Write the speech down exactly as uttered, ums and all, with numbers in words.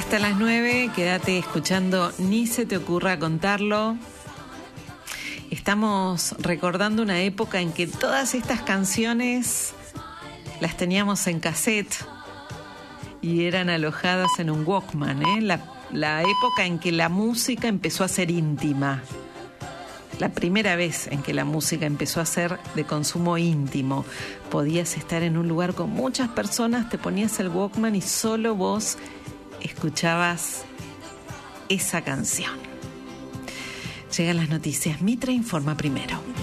Hasta las nueve, quédate escuchando Ni se te ocurra contarlo. Estamos recordando una época en que todas estas canciones las teníamos en cassette y eran alojadas en un Walkman, ¿eh? La, la época en que la música empezó a ser íntima. La primera vez en que la música empezó a ser de consumo íntimo. Podías estar en un lugar con muchas personas, te ponías el Walkman y solo vos escuchabas esa canción. Llegan las noticias. Mitra informa primero.